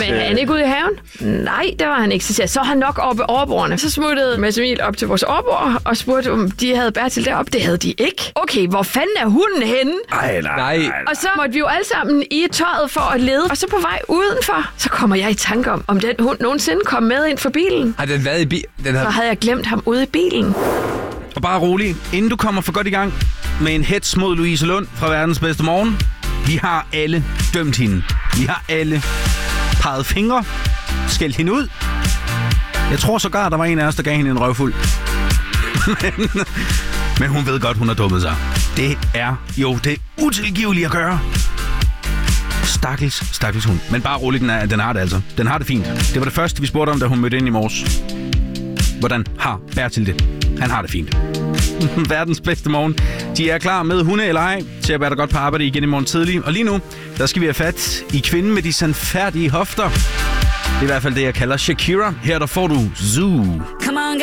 Men er han ikke ude i haven? Nej, det var han ikke. Så er han nok oppe overbordene. Så smuttede Mads Emil op til vores overbord og spurgte, om de havde Bertil deroppe. Det havde de ikke. Okay, hvor fanden er hunden henne? Nej. Og så måtte vi jo alle sammen i tøjet for at lede. Og så på vej udenfor, så kommer jeg i tanke om den hund nogensinde kom med ind for bilen. Har den været i bilen? Så havde jeg glemt ham ude i bilen. Og bare rolig, inden du kommer for godt i gang med en hets mod Louise Lund fra Verdens Bedste Morgen. Vi har alle dømt hende. Vi har alle peget fingre, skældt hende ud. Jeg tror sågar, der var en af os, der gav hende en røvfuld. Men hun ved godt, hun har dummet sig. Det er utilgiveligt at gøre. Stakkels hund. Men bare rolig, den har det altså. Den har det fint. Det var det første, vi spurgte om, da hun mødte ind i morges. Hvordan har Bertil det? Han har det fint. Verdens Bedste Morgen. De er klar med hunde eller ej til at være der godt på arbejde igen i morgen tidlig. Og lige nu, der skal vi have fat i kvinden med de sandfærdige hofter. Det er i hvert fald det, jeg kalder Shakira. Her der får du Zoo. Come on,